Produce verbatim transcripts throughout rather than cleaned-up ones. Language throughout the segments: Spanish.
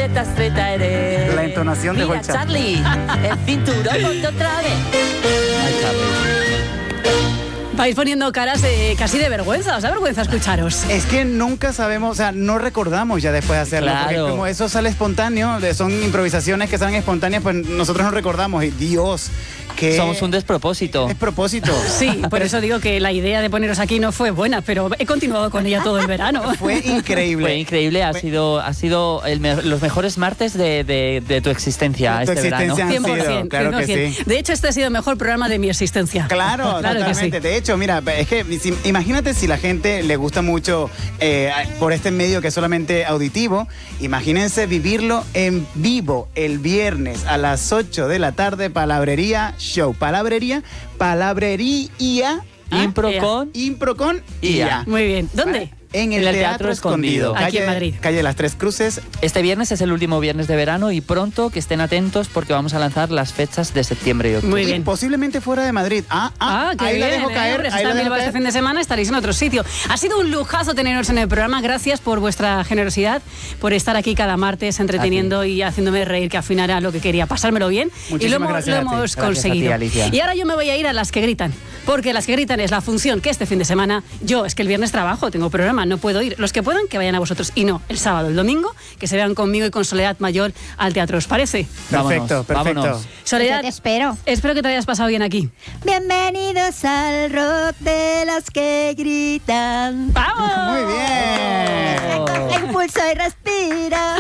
Zeta, zeta eres. La entonación de Mira, Juancha. Charlie, el cinturón ponte otra vez. Ay, Charlie. Vais poniendo caras de casi de vergüenza, os da vergüenza escucharos. Es que nunca sabemos, o sea, no recordamos ya después de hacerlo. Claro. Porque como eso sale espontáneo, de- son improvisaciones que salen espontáneas, pues nosotros no recordamos. Y Dios, que Somos un despropósito. es propósito. Sí, por eso digo que la idea de poneros aquí no fue buena, pero he continuado con ella todo el verano. Fue increíble. Fue increíble, ha Fue- sido, ha sido el me- los mejores martes de, de- de tu existencia Tu este existencia. verano. cien por sido, ciento, claro que cien por ciento. sí. De hecho, este ha sido el mejor programa de mi existencia. Claro, Claro que totalmente. sí. De hecho, mira, es que si- imagínate si la gente le gusta mucho eh, por este medio que es solamente auditivo, imagínense vivirlo en vivo el viernes a las ocho de la tarde, Palabrería Show. Palabrería, Palabrería, Ah, Impro ea. con impro con I A. I A. Muy bien. ¿Dónde? En el, En el Teatro, Teatro Escondido. Escondido. Aquí en Calle- Madrid. Calle Las Tres Cruces. Este viernes es el último viernes de verano y pronto que estén atentos porque vamos a lanzar las fechas de septiembre y octubre. Muy Y bien. posiblemente fuera de Madrid. Ah, ah, Ah, qué ahí bien, la dejo ¿eh? caer. Hombre, si ahí está la en dejo Bilbao este caer. fin de semana, estaréis en otro sitio. Ha sido un lujazo teneros en el programa. Gracias por vuestra generosidad, por estar aquí cada martes entreteniendo y haciéndome reír, que al final era lo que quería, pasármelo bien. y Muchísimas lo hemos, gracias lo a ti. hemos Gracias a ti, conseguido. Alicia. Y ahora yo me voy a ir a Las que Gritan, porque Las que Gritan es la función que este fin de semana, yo es que el viernes trabajo, tengo programa, no puedo ir. Los que puedan, que vayan a vosotros. Y no, el sábado, el domingo, que se vean conmigo y con Soledad Mayor al teatro. ¿Os parece? Perfecto, Vámonos, perfecto. vámonos. Soledad, Yo te espero. espero que te hayas pasado bien aquí. Bienvenidos al rock de las que gritan. ¡Vamos! Muy bien. Coge impulso y respira.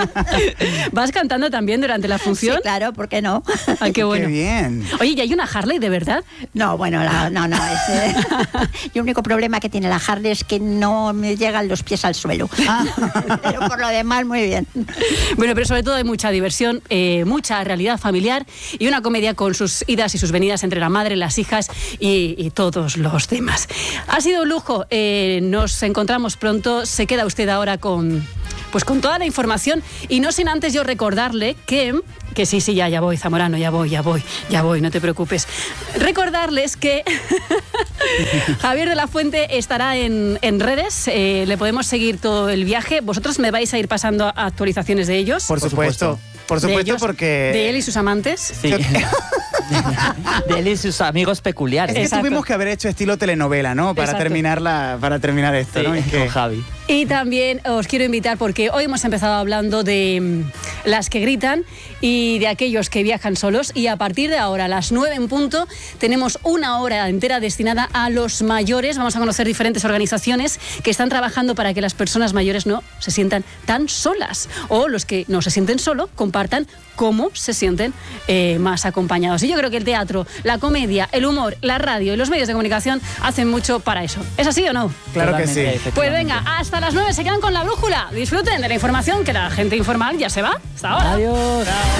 ¿Vas cantando también durante la función? Sí, claro, ¿por qué no? Ay, qué bueno. Qué bien. Oye, ¿y hay una Harley de verdad? No, bueno, la- no, no. Es, eh, el único problema que tiene la Harley es que no me llegan los pies al suelo. Pero por lo demás, muy bien. Bueno, pero sobre todo hay mucha diversión, eh, mucha realidad familiar y una comedia con sus idas y sus venidas entre la madre, las hijas y, y todos los temas. Ha sido un lujo. Eh, nos encontramos pronto. Se queda usted ahora con, pues con toda la información y no sin antes yo recordarle que... Que sí, sí, ya, ya voy, Zamorano, ya voy, ya voy, ya voy, no te preocupes. Recordarles que Javier de la Fuente estará en, en redes, eh, le podemos seguir todo el viaje. Vosotros me vais a ir pasando actualizaciones de ellos. Por Por supuesto. supuesto. Por de supuesto, ellos, porque. de él y sus amantes. Sí. De él y sus amigos peculiares. Es que Exacto. tuvimos que haber hecho estilo telenovela, ¿no? Para Exacto. terminar la, para terminar esto, Sí, ¿no? Es con que- Javi. Y también os quiero invitar porque hoy hemos empezado hablando de mm, las que gritan y de aquellos que viajan solos y a partir de ahora, a las nueve en punto, tenemos una hora entera destinada a los mayores. Vamos a conocer diferentes organizaciones que están trabajando para que las personas mayores no se sientan tan solas o los que no se sienten solo compartan cómo se sienten eh, más acompañados. Y yo creo que el teatro, la comedia, el humor, la radio y los medios de comunicación hacen mucho para eso. ¿Es así o no? Claro que Totalmente, sí. efectivamente. Pues venga, hasta las nueve se quedan con la brújula. Disfruten de la información, que la gente informal ya se va. Hasta ahora. Adiós.